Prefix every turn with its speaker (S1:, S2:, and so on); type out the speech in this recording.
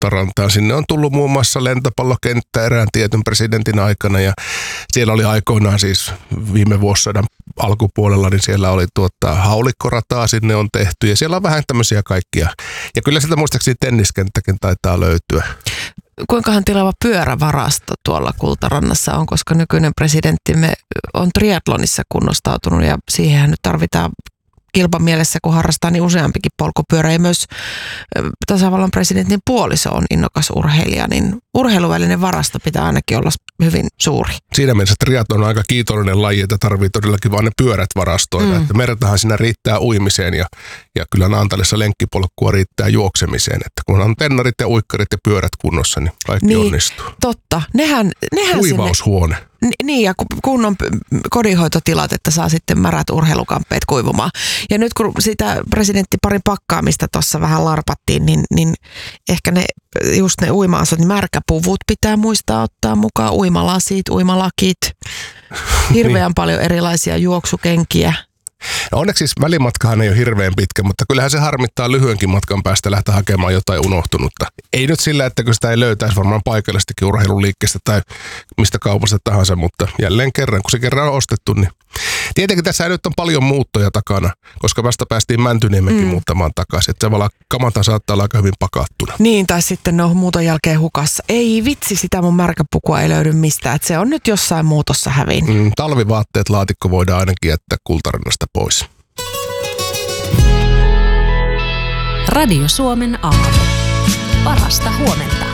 S1: Kultarantaan. Sinne on tullut muun muassa lentopallokenttä erään tietyn presidentin aikana ja siellä oli aikoinaan siis viime vuosisadan alkupuolella, niin siellä oli haulikkorataa sinne on tehty ja siellä on vähän tämmöisiä kaikkia. Ja kyllä sieltä muistaakseni tenniskenttäkin taitaa löytyä.
S2: Kuinkahan tilava pyörävarasto tuolla Kultarannassa on, koska nykyinen presidenttimme on triathlonissa kunnostautunut ja siihen nyt tarvitaan kilpan mielessä, kun harrastaa niin useampikin polkupyörä ja myös tasavallan presidentin puoliso on innokas urheilija, niin urheiluvälinen varasto pitää ainakin olla hyvin suuri.
S1: Siinä mielessä triathlon on aika kiitollinen laji, että tarvii todellakin vaan ne pyörät varastoida. Että mertahan siinä riittää uimiseen ja kyllä Naantalissa lenkkipolkkua riittää juoksemiseen. Että kun on tennarit ja uikkarit ja pyörät kunnossa, niin kaikki onnistuu.
S2: Totta. Nehän
S1: Kuivaushuone.
S2: Niin, ja kunnon kodinhoitotilat, että saa sitten märät urheilukamppeet kuivumaan. Ja nyt kun sitä presidenttiparin pakkaamista tuossa vähän larpattiin, niin ehkä just ne uima-asut, niin märkäpuvut pitää muistaa ottaa mukaan, uimalasit, uimalakit, hirveän paljon erilaisia juoksukenkiä.
S1: No onneksi siis välimatkahan ei ole hirveän pitkä, mutta kyllähän se harmittaa lyhyenkin matkan päästä lähteä hakemaan jotain unohtunutta. Ei nyt sillä, että kun sitä ei löytäisi varmaan paikallistakin urheiluliikkeestä tai mistä kaupasta tahansa, mutta jälleen kerran, kun se kerran on ostettu, niin tietenkin tässä nyt on paljon muuttoja takana, koska vasta päästiin Mäntyniemenkin muuttamaan takaisin. Että se kamata saattaa olla aika hyvin pakattuna.
S2: Niin, tai sitten ne on muuton jälkeen hukassa. Ei vitsi, sitä mun märkäpukua ei löydy mistään, että se on nyt jossain muutossa hävinnyt.
S1: Talvivaatteet laatikko voidaan ainakin jättää Kultarannasta pois.
S3: Radio Suomen aamu. Parasta huomenta.